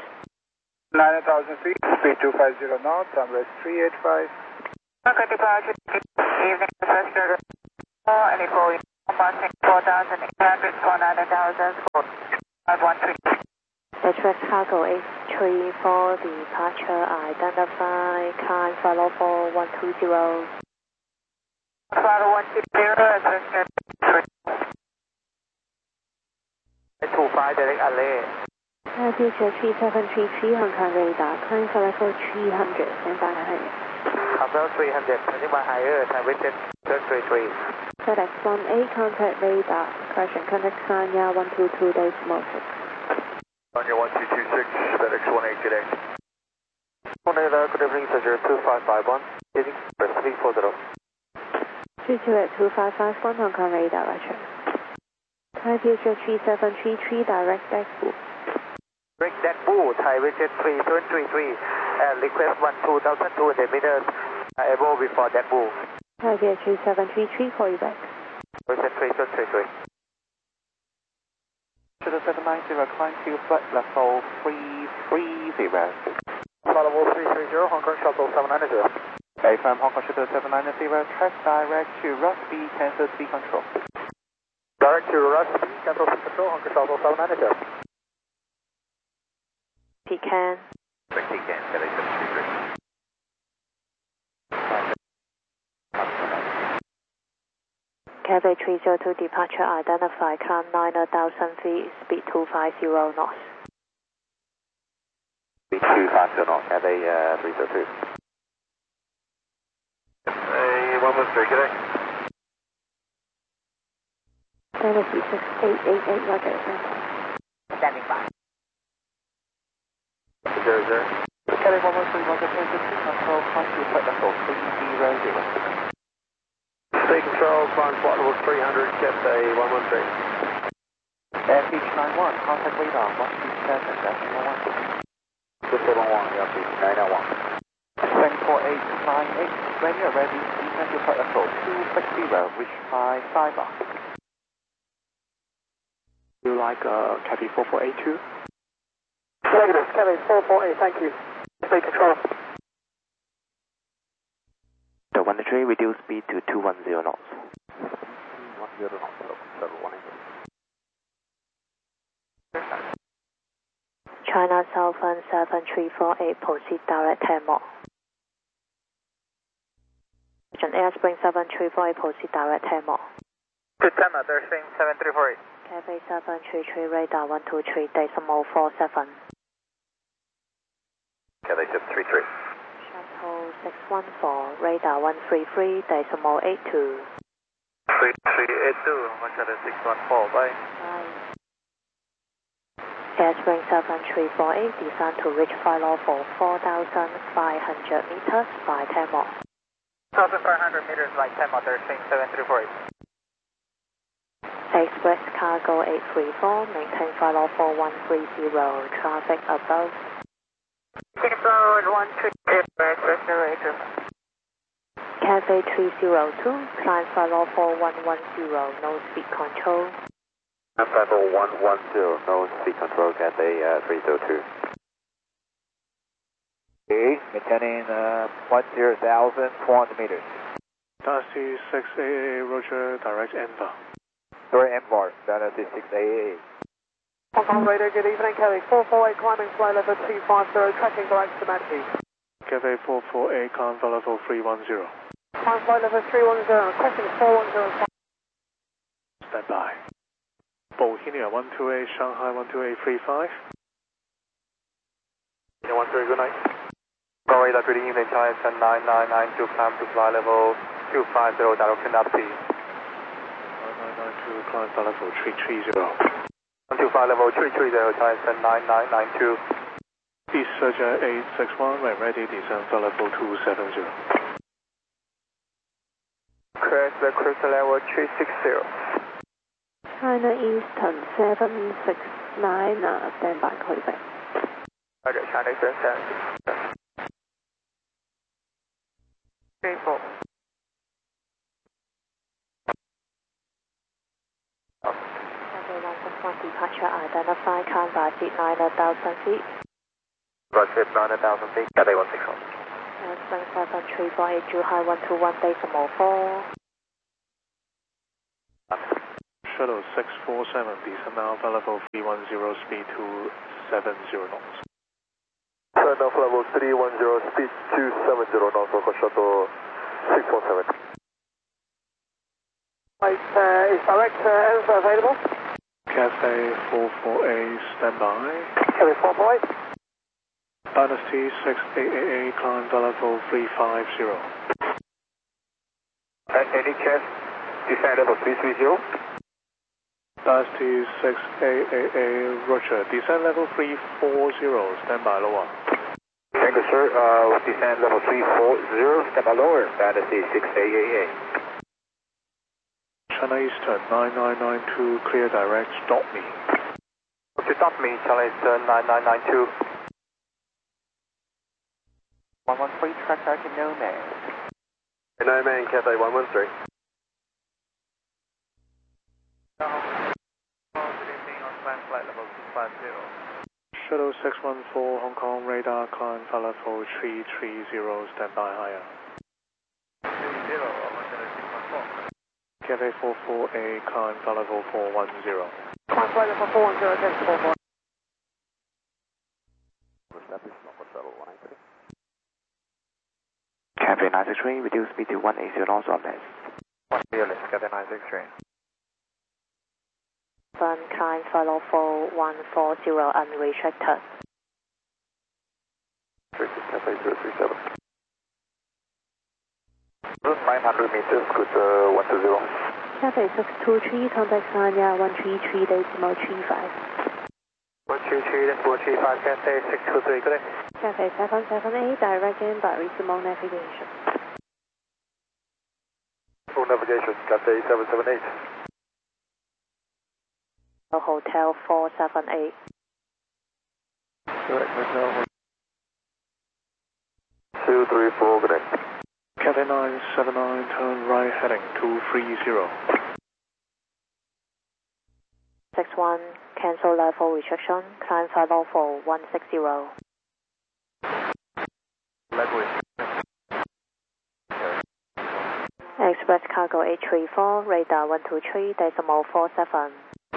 S8: 9,000 feet, speed 250 knots, Emirates 385. Okay, departure. Evening, Passenger. Any Boeing, passing 4,800, 9,000, 513.
S4: Express Cargo 834, departure identify, climb follow for 120.
S8: Follow 120, Passenger 25, direct alley.
S5: Future 3733, Hong Kong radar, climb for level 300, stand by higher.
S8: Level 300, passing by higher, time within 33.
S5: FedEx 18, contact radar, correction, contact Sanya 122, decimal 6.
S2: Sanya 1226, FedEx 18 today.
S8: Good evening, Passenger 2551, heading Pacific 40.
S5: 22 at 2551, Hong Kong radar, roger. Thai Future 3733, direct deck book.
S8: Direct deck book, Thai Vision 3733, and request 12,200 meters above before deck book.
S5: Thai Future 3733, call you back.
S8: Vision 3733.
S6: To the 790, climb to flight level 330.
S2: Level 330, Hong Kong Shuttle 790.
S6: AFM Hong Kong Shuttle 790, track direct to Rusby, cancel speed control.
S2: Direct to Rusby, cancel speed control, Hong Kong Shuttle 790.
S4: Pecan.
S2: Pecan, FedEx 733.
S4: Cathay 302, departure identify, climb 9,000 feet, speed 250 knots.
S6: Speed 250 knots, Cathay 302.
S2: Hey, 113, good day.
S5: Fantasy 6888, roger, sir.
S8: Standing by.
S2: 00.
S6: Cathay 113, roger, cancel speed control, climb to flight level 330.
S2: Speed control, climb flight level 300, Cathay 113.
S6: FH 91, contact radar 127.1.
S2: 271, yeah, please, 991.
S6: 74898, when you're ready, descend to flight level 260, reach by 5 knots. You like Cathay 4482?
S2: Negative, Cathay 448, thank you. Speed control.
S6: The 1-3, reduce speed to 210 knots.
S2: 210 knots, level 180.
S4: China Southern 7348, proceed direct 10 more. Air Spring 7348, proceed direct 10 more.
S8: To Tama, Air Spring 7348.
S4: Cathay 733, radar 123, decimal 47.
S2: Cathay 733.
S4: Shuttle 614, radar 133, decimal 82.
S8: 3382, Machado 614, bye.
S4: Bye. Air Spring 7348, descend to reach flight level 4,500 meters by 10 more.
S8: 1,500 meters by 10 Air Spring 7348.
S4: Express Cargo 834, maintain flight level 130, traffic above.
S8: Forward 130, Express narrator.
S4: Cathay 302, climb flight level 110, no speed control.
S6: Level 110, no speed control, Cathay 302.
S2: Okay, maintaining 10,400 meters.
S3: Dynasty 6AA, Roger, direct Enver.
S2: Sorry, MVAR, Dynasty 6AA.
S11: Hong Kong radar, good evening, Cathay 448, climbing flight level 250, tracking direct to Manhattan.
S3: Cathay 448, climb for level 310.
S11: Climb flight level 310, question 410.
S3: Stand by. Bohemia 128, Shanghai 12835.
S2: 130, good night. Go radar, good evening, China 9992, climb to flight level 250, direction up T.
S3: 9992, climb for level 330.
S2: 125 level 330, China 9992.
S3: East Surgeon 861, when ready, descend for level 270.
S2: Crest the cruise level 360.
S5: China Eastern 769, stand by, call you back.
S2: Okay, China Eastern 769. 34.
S4: Cathay 161, departure identify, climb by seat 9,000 feet.
S2: Roger, 9,000 feet, Cathay 161.
S4: 737 348 Juhai 121.4.
S12: Shuttle 647, descend Alpha level 310, speed 270 knots.
S2: Descend Alpha level 310, speed 270 knots, local shuttle 647.
S11: Right, is direct answer available?
S12: Cathay 44A, standby.
S11: Cathay 448.
S12: Dynasty 688A, climb level 350.
S2: Any chance descend level 330?
S12: Dynasty 688A, Roger, descend level 340, standby lower.
S2: Thank you, sir. Descend level 340, standby lower, Dynasty 688A.
S12: China Eastern 9992, clear direct, stop me.
S2: Okay, stop me, China Eastern 9992.
S6: 113, track target no man.
S2: No man, Cathay 113.
S8: Flight level 250.
S12: Shuttle 614, Hong Kong radar, climb level 330, standby higher.
S8: 30,
S12: Cathay 44A, climb level 410.
S11: Climb flight level 410, test 44.
S6: Cathay 963, reduce speed to 180 knots or less.
S2: 1 fearless, Cathay 963.
S4: Climb follow 4140 unrestricted.
S2: Cathay 037. 900 meters, good 120.
S5: Cathay 623, contact Sanya 133.35.
S2: 133.35, Cathay 623, good day.
S5: Cathay 778, direct and by remote navigation.
S2: Full navigation, Cathay 778.
S4: Hotel 478.
S2: Correct, hotel 234, good day.
S12: Cathay 979, turn right heading 230.
S4: 61, cancel level restriction, climb follow 4160. Express cargo 834, radar 123.47.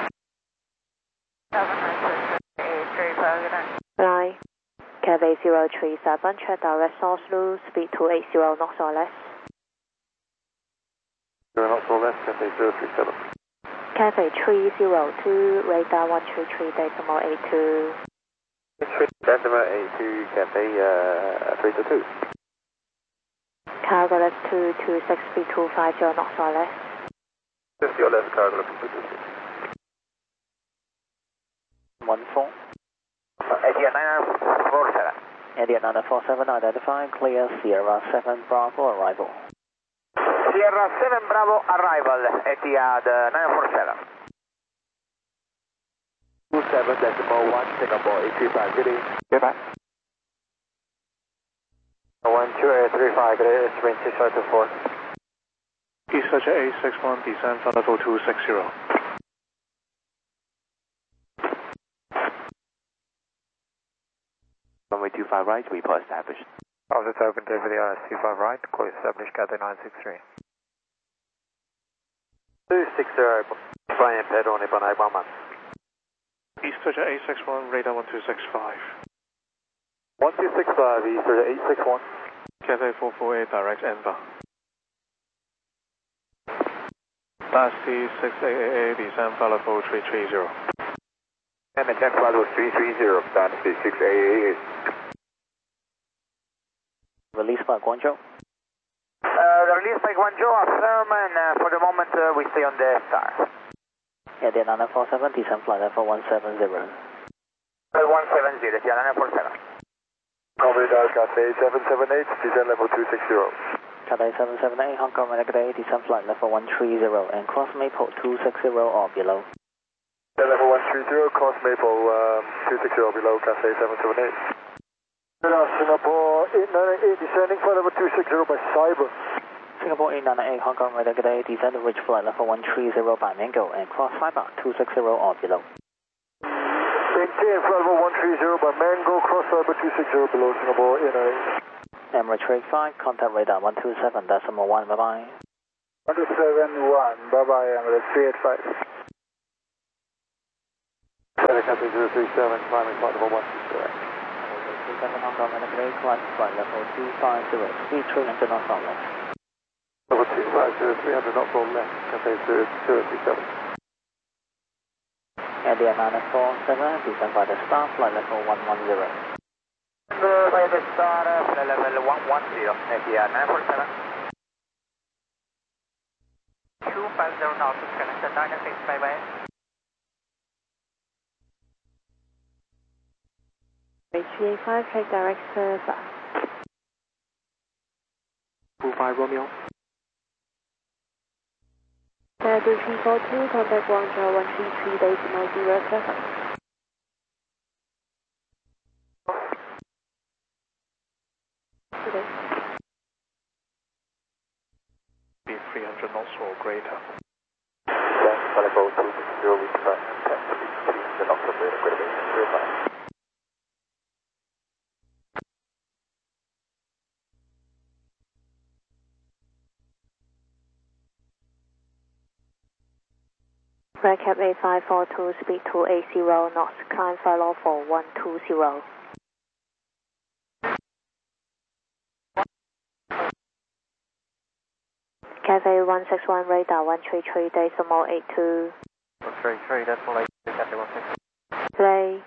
S4: 9, Cathay 037, check direct source route, speed 280 knots or less.
S2: 0 knots or less, Cathay 037.
S4: Cathay 302, radar 133.82.
S2: 3.82, Cathay 322.
S4: Cargo left 226, speed 250 knots or less.
S2: 50 or less, cargo left 226.
S6: 14.
S8: Etihad 947.
S6: Etihad 947, identify, clear Sierra 7 Bravo arrival.
S8: Sierra 7 Bravo arrival, Etihad 947.
S2: 27.1, Singapore 835, good day.
S6: Goodbye.
S2: 12835, good day, it's wind 6524.
S12: East Ledger 861, descend level 260.
S6: Runway 25 right, report established.
S2: Officer open day for the IS-25 right, call established, Cathay 963. 260, flying pad on Iban 1
S12: East Ledger 861, radar 1265.
S2: 1265, East Ledger 861.
S12: Cathay 448, direct Enver. Dynasty 688A, descend level 330.
S2: And attack level 330, Dynasty 688.
S6: Release by Guangzhou.
S8: The release by Guangzhou, affirm, and for the moment we stay on the star.
S6: Etihad 947, descend flight level 170.
S8: 170, Etihad 947.
S2: Copy that, Cathay 778, descend level 260.
S6: Cathay 778, Hong Kong Renegade A, descend flight level 130 and cross Maple 260 or below.
S2: Level 130, cross Maple 260 or below, Cathay 778. Singapore 898, descending flight level 260 by Cyber.
S6: Singapore 898, Hong Kong Renegade A, descend reach flight level 130 by Mango and cross Cyber 260 or below.
S2: Maintain flight level 130 by Mango, cross Cyber 260 below, Singapore 898.
S7: Emirates 35, contact radar 127.1, bye-bye.
S2: 171, bye-bye, Emirates 385.
S3: Helicopter 037, climbing flight level 120.
S7: 37 Hong Kong, Manipulate, climb flight level 250, speed 300 knots on left.
S3: Level 250, 300 knots on left, Cathay 037.
S7: India 947, descend by the star, flight level 110.
S8: By the star, flight level 110, India 947. 250 knots, connect 96, bye-bye.
S5: HVA5, take direct server.
S12: 25 Romeo.
S5: 2342, contact Guangzhou 133.007. Okay.
S12: Be 300 knots or greater.
S2: Flight level 260, we try and test the knots of the equipment.
S4: Red Cap 8542, speed 280 knots, climb follow for 120. Cathay 161, radar 133.82.
S1: 133, decimal 82, Cathay 161.
S4: Play.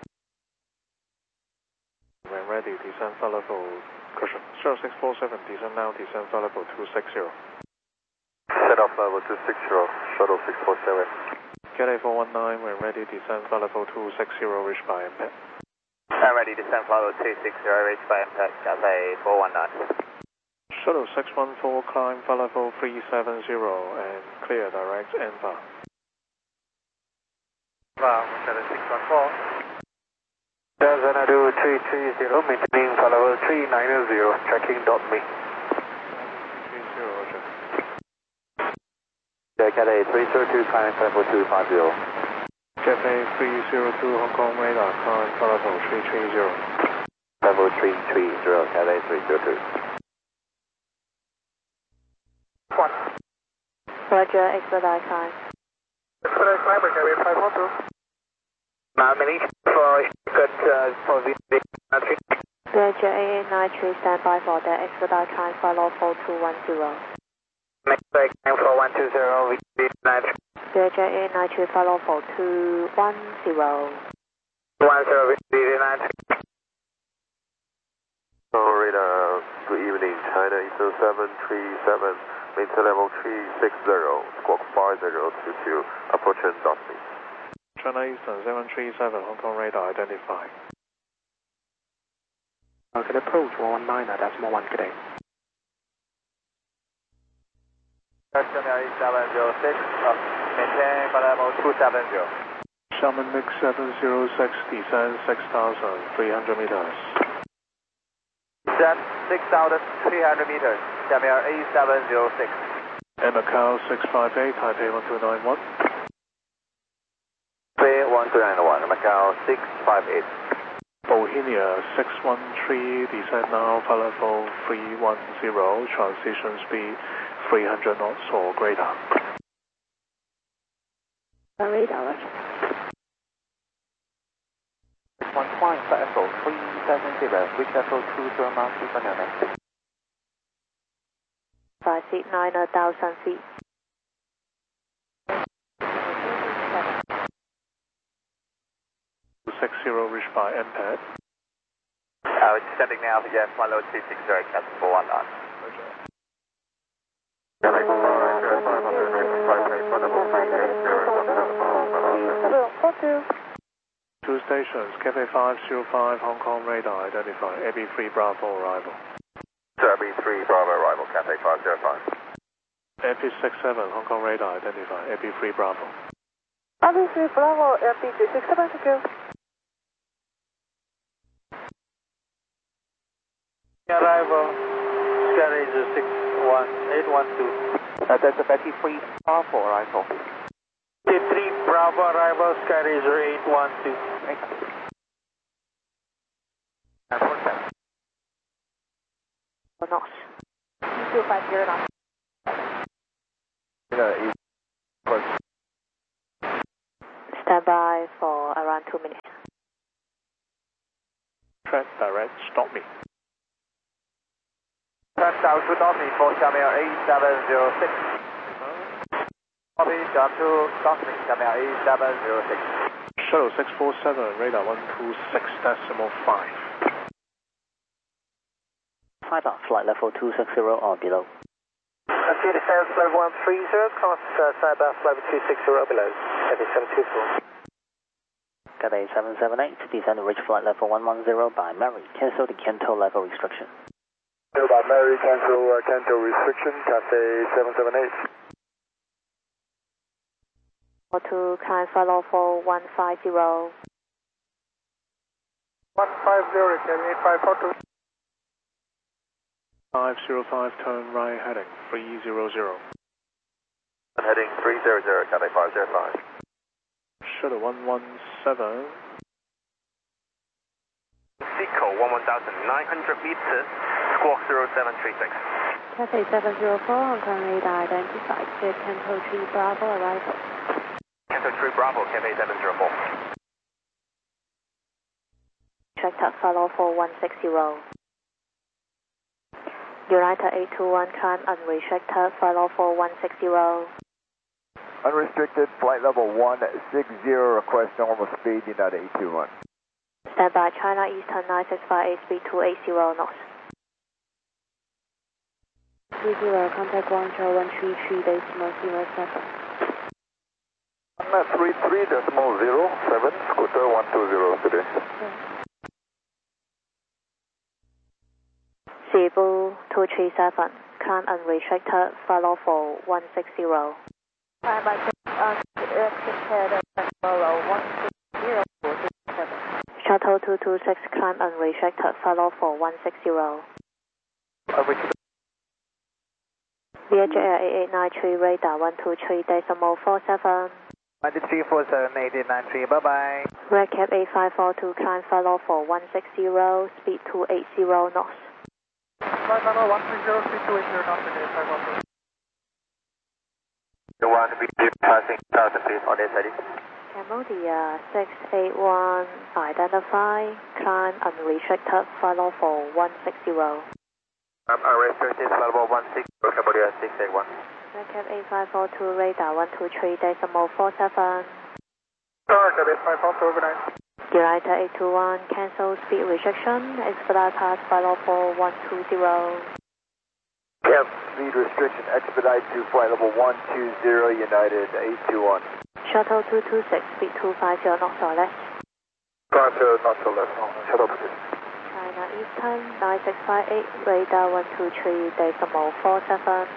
S12: When ready, descend flight level cushion. 0647, descend now, descend flight level 260.
S2: Set off level 260, shuttle 647.
S12: Cathay 419, when ready, descend flight level 260, reach by impact.
S8: I'm ready, descend flight level 260, reach by impact, Cathay 419.
S12: Shuttle 614, climb flight level 370 and clear direct N-bar.
S2: Shuttle 614. Zana 330, maintaining flight level 390, tracking .me.
S12: 30, roger.
S2: Cathay 302, climbing flight level 250.
S12: Cathay 302, Hong Kong radar, climb flight level 330.
S2: Level 330, Cathay 302.
S4: Roger, expedite climb.
S2: Expedite climber, Cathay 512. Mini for
S4: Roger, 8893, stand by for the expedite climb, follow 4210.
S2: Expedite climb for 120,
S4: Roger, 8893, follow 4210.
S2: 10, radar, good evening, China Eastern 737, maintain level 360, squawk 5022, approaching .me.
S12: China Eastern 737, Hong Kong radar identified.
S6: Can approach 119, decimal 1, good day.
S8: Xiamen 706, maintain flight level 270.
S12: Xiamen Mix 706, descend 6,300 meters.
S8: Descend 6,300 meters, Xiamen 8706.
S12: And Macau 658, Taipei 1291.
S2: 1291, Macau 658.
S12: Bohemia 613, descend now, flight level 310, transition speed 300 knots or greater.
S5: Radar, roger.
S1: 1 flying flight level 370, reach level 20 miles to Sunday.
S4: 5 feet 9,000 feet.
S12: Reached by MPAD.
S8: Descending now, yes, flight level 260, Captain 419.
S12: Two stations, Cathay 505, Hong Kong radar identified, AB3 Bravo arrival.
S2: AB3 Bravo arrival, Cathay 505.
S12: AB67, Hong Kong radar identified, AB3 Bravo.
S11: AB3 Bravo, AB367, thank you.
S7: Arrival, Sky Ranger 61812.
S1: That's a Betty 3 Bravo arrival.
S7: 3 Bravo arrival, Sky Ranger 812.
S4: knots.
S11: 250 knots.
S4: Stand by for around 2 minutes.
S12: Track direct, stop me.
S8: Track down to Northern for Xiaomi 8706. Copy, down to Northern Xiaomi 8706.
S12: Shuttle 647, radar 126.5.
S7: Fiber, flight level 260 or below.
S8: Theatre South, level 130, cross Cyber, level 260 or below. Heavy 724.
S7: Cathay 778, descend to reach flight level 110 by Mary. Cancel the Kanto level restriction.
S2: By Mary, cancel Kanto restriction, Cathay 778.
S4: To climb follow for 150.
S11: 150, Kevin 8542.
S12: 505, turn right heading 300.
S8: Heading 300, Cathay 505.
S12: Shuttle 117.
S9: Seco 1,900 meters, squawk 0736.
S5: Cathay 704, Hong Kong radar identified. Clear Kanto 3 Bravo arrival.
S9: Kanto 3 Bravo, Cathay 704.
S4: Tractor follow for 160. United 821 climb unrestricted follow for 160.
S2: Unrestricted, flight level 160, request normal speed, United 821.
S4: Stand by China Eastern 9658, speed 280 knots.
S5: 30, contact Guangzhou 133.07.
S2: 133.07, scooter 120 today.
S4: Cebu 237, climb unrestricted follow for 160.
S11: Climb unrestricted follow 160.
S4: Shuttle 226, climb unrestricted follow for 160. VH Air 8893, radar 123.47.
S8: 9347, bye bye.
S4: Red Cap 8542, climb follow for 160, speed 280 knots.
S11: Flight level 130, speed 280 knots, Cathay 542.
S8: You want to be passing 1,000 feet on this heading.
S4: Cambodia 681, identify, climb unrestricted follow for 160.
S8: Unrestricted, flight level 160, Cambodia 681.
S4: Red Cap 8542, radar 123.47.
S11: Cathay 542, overnight.
S4: United 821, cancel speed restriction, expedite pass follow for 120.
S2: Cap, speed restriction, expedite to flight level 120, United 821.
S4: Shuttle 226, speed 250 knots or less.
S2: Roger, not so less, shuttle position.
S4: China Eastern 9658, radar 123.47.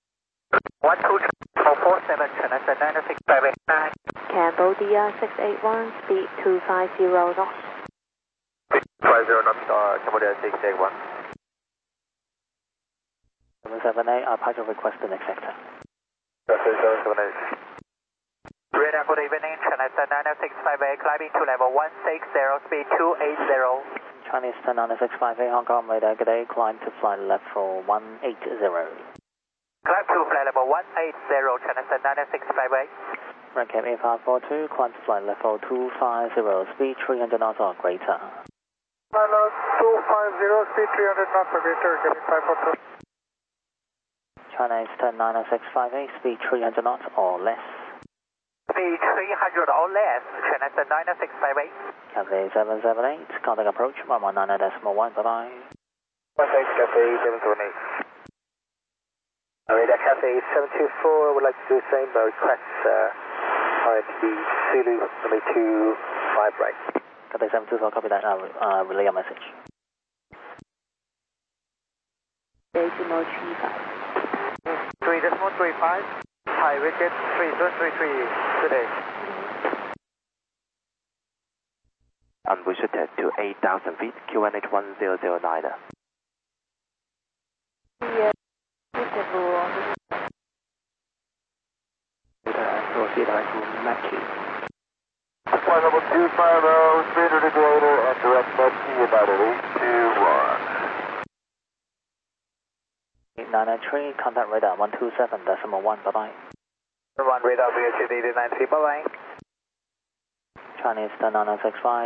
S8: 123.47, China 9658.
S4: Cambodia 681, speed 250 knots.
S8: 50 knots, Cambodia 681.
S7: 778, Apache request the next sector.
S2: Cathay 778.
S8: Radar, good evening, China 9658, climbing to level 160, speed 280.
S7: Chinese 10658, Hong Kong radar, good day, climb to flight level 180.
S8: Climb to flight level 180, China 9658.
S7: Red Cap 8542, climb to flight level 250, speed 300 knots or greater.
S11: Flight level 250, speed 300 knots or greater, Cathay 542.
S7: China Eastern 90658, speed 300 knots or less.
S8: Speed 300 or less, China 9658.
S7: Cathay 778, contact approach 119.1, bye bye.
S8: Thanks, Cathay 778. Radar Cathay 724, would like to do the same, but request the Zulu number 25 right.
S7: Cathay 724, copy that, relay your message.
S5: Decimal 35.
S8: 3.35, high wicket 3033 today.
S1: Unrestricted to 8,000 feet, QNH 1009.
S5: Yeah,
S1: Proceed to Mackie.
S2: Flight level 250, speed regulator, and direct Messi, United 821.
S7: 993, contact radar 127.1, bye-bye.
S2: 1 radar VHD 893, bye-bye.
S7: Chinese 10965.